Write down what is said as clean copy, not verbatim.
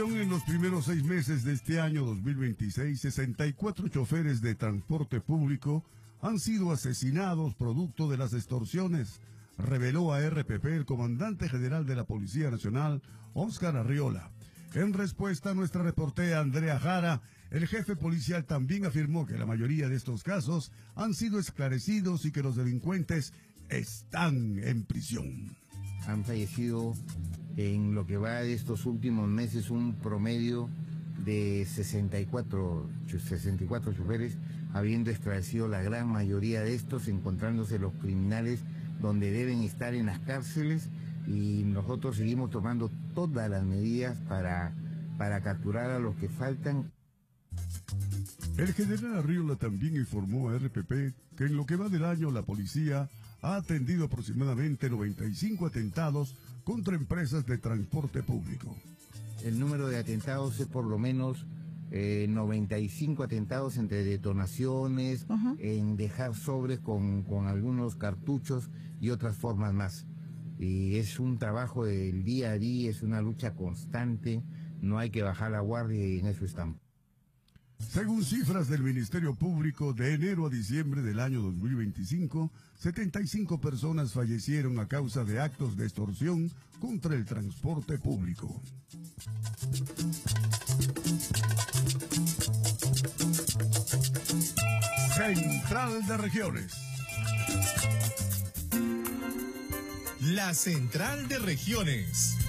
En los primeros 6 meses de este año 2026, 64 choferes de transporte público han sido asesinados producto de las extorsiones, reveló a RPP el comandante general de la Policía Nacional, Óscar Arriola. En respuesta a nuestra reportera Andrea Jara, el jefe policial también afirmó que la mayoría de estos casos han sido esclarecidos y que los delincuentes están en prisión. Han fallecido en lo que va de estos últimos meses un promedio de 64 choferes, habiendo esclarecido la gran mayoría de estos, encontrándose los criminales donde deben estar en las cárceles, y nosotros seguimos tomando todas las medidas para capturar a los que faltan. El general Arriola también informó a RPP que en lo que va del año la policía ha atendido aproximadamente 95 atentados contra empresas de transporte público. El número de atentados es por lo menos 95 atentados entre detonaciones, en dejar sobres con algunos cartuchos y otras formas más. Y es un trabajo del día a día, es una lucha constante, no hay que bajar la guardia y en eso estamos. Según cifras del Ministerio Público, de enero a diciembre del año 2025, 75 personas fallecieron a causa de actos de extorsión contra el transporte público. Central de Regiones. La Central de Regiones.